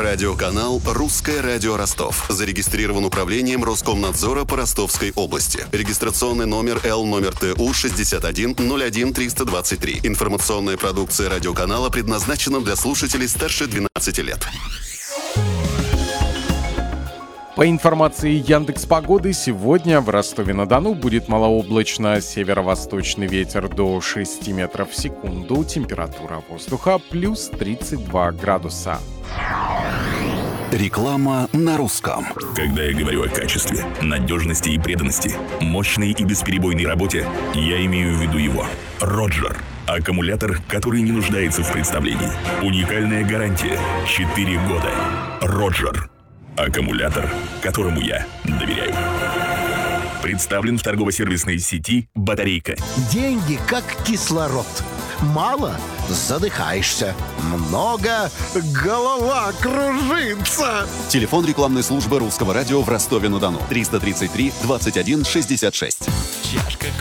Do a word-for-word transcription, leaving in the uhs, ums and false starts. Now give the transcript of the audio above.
Радиоканал «Русское радио Ростов». Зарегистрирован управлением Роскомнадзора по Ростовской области. Регистрационный номер Л номер Т У шестьдесят один ноль один триста двадцать три. Информационная продукция радиоканала предназначена для слушателей старше двенадцати лет. По информации Яндекс.Погоды, сегодня в Ростове-на-Дону будет малооблачно, северо-восточный ветер до шести метров в секунду, температура воздуха плюс тридцать два градуса. Реклама на русском. Когда я говорю о качестве, надежности и преданности, мощной и бесперебойной работе, я имею в виду его. Роджер. Аккумулятор, который не нуждается в представлении. Уникальная гарантия. четыре года. Роджер. Аккумулятор, которому я доверяю. Представлен в торгово-сервисной сети «Батарейка». Деньги как кислород. Мало – задыхаешься. Много – голова кружится. Телефон рекламной службы русского радио в Ростове-на-Дону. триста тридцать три двадцать один шестьдесят шесть. Чашка